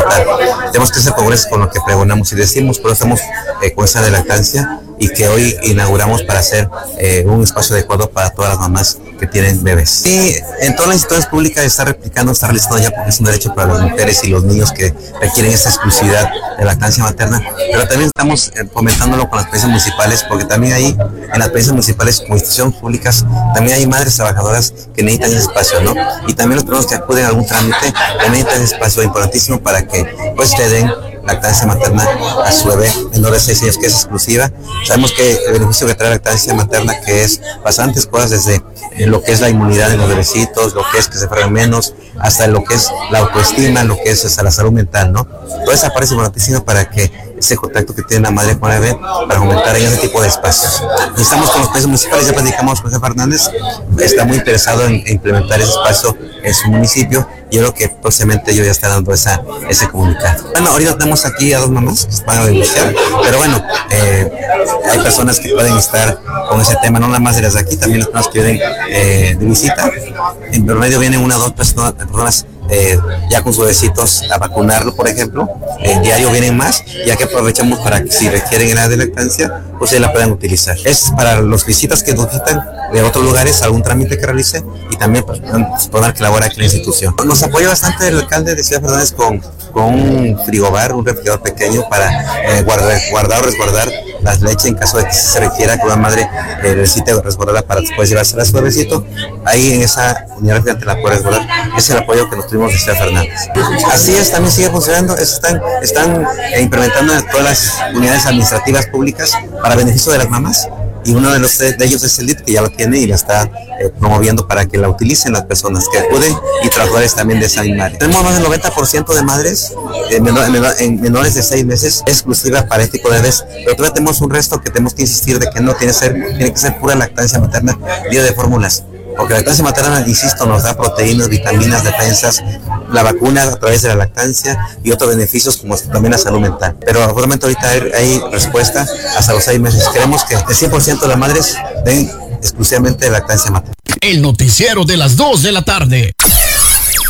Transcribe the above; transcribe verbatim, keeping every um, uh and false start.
Tenemos que hacer progreso con lo que pregonamos y decimos, por eso estamos eh, con esa de lactancia y que hoy inauguramos para hacer eh, un espacio adecuado para todas las mamás que tienen bebés. Y en todas las instituciones públicas está replicando, está realizando ya porque es un derecho para las mujeres y los niños que requieren esa exclusividad de lactancia materna, pero también estamos eh, fomentándolo con las presidencias municipales, porque también ahí en las presidencias municipales como instituciones públicas también hay madres trabajadoras que necesitan ese espacio, ¿no? Y también los personas que acuden a algún trámite también necesitan ese espacio importantísimo para que pues le den lactancia materna a su bebé menor de seis años, que es exclusiva. Sabemos que el beneficio que trae la lactancia materna, que es bastantes cosas, desde eh, lo que es la inmunidad de los bebecitos, lo que es que se enfermen menos, hasta lo que es la autoestima, lo que es hasta la salud mental, ¿no? Todo eso aparece importantísimo para que ese contacto que tiene la madre con el bebé, para aumentar en ese tipo de espacios. Y estamos con los países municipales, ya platicamos con José Fernández, está muy interesado en, en implementar ese espacio en su municipio. Yo creo que próximamente yo ya está dando esa, ese comunicado. Bueno, ahorita tenemos aquí a dos mamás que van a beneficiar, pero bueno, eh, hay personas que pueden estar con ese tema, no nada más de las de aquí, también las personas que vienen eh, de visita. En promedio vienen una o dos personas, personas eh, ya con sus bebecitos a vacunarlo, por ejemplo. En diario vienen más, ya que aprovechamos para que si requieren el área de lactancia, pues se la puedan utilizar. Es para los visitas que nos visitan de otros lugares, algún trámite que realice y también para que labora aquí en la institución. Nos apoya bastante el alcalde de Ciudad Fernández con, con un frigobar, un refrigerador pequeño para eh, guardar, guardar o resguardar las leches en caso de que se requiera que una madre eh, necesite resguardarla para después llevársela a su bebecito. Ahí en esa unidad refrigerante la puede resguardar. Ese es el apoyo que nos tuvimos de Ciudad Fernández. Así es, también sigue funcionando. Están, están eh, implementando en todas las unidades administrativas públicas para beneficio de las mamás. Y uno de los de ellos es el D I T, que ya lo tiene y la está eh, promoviendo para que la utilicen las personas que acuden y trabajadores también de esa área. Tenemos más del noventa por ciento de madres eh, menor, menor, en menores de seis meses exclusiva para este tipo de bebés, pero todavía tenemos un resto que tenemos que insistir de que no tiene, ser, tiene que ser pura lactancia materna, libre de fórmulas. Porque la lactancia materna, insisto, nos da proteínas, vitaminas, defensas, la vacuna a través de la lactancia y otros beneficios como también la salud mental. Pero afortunadamente ahorita hay, hay respuesta hasta los seis meses. Queremos que el cien por ciento de las madres den exclusivamente lactancia materna. El noticiero de las dos de la tarde.